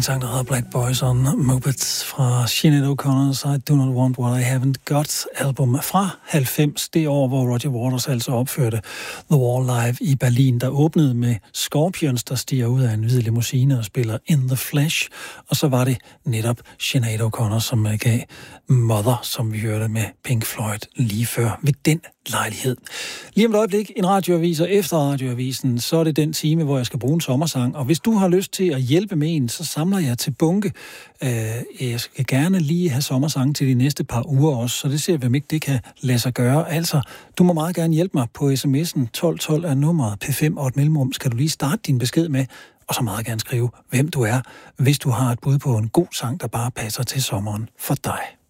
sang, der hedder Black Boys on Mopeds fra Sinead O'Connor's I Do Not Want What I Haven't Got album fra 90, det år, hvor Roger Waters altså opførte The Wall live i Berlin, der åbnede med Scorpions, der stiger ud af en hvid limousine og spiller In the Flesh, og så var det netop Sinead O'Connor, som gav Mother, som vi hørte med Pink Floyd lige før ved den lejlighed. Lige om et øjeblik, en radioavis, og efter radioavisen, så er det den time, hvor jeg skal bruge en sommersang. Og hvis du har lyst til at hjælpe med en, så samler jeg til bunke. Jeg skal gerne lige have sommersang til de næste par uger også, så det ser vi, om ikke det kan lade sig gøre. Altså, du må meget gerne hjælpe mig på sms'en 1212 er nummeret P5 og et mellemrum. Skal du lige starte din besked med, og så meget gerne skrive, hvem du er, hvis du har et bud på en god sang, der bare passer til sommeren for dig.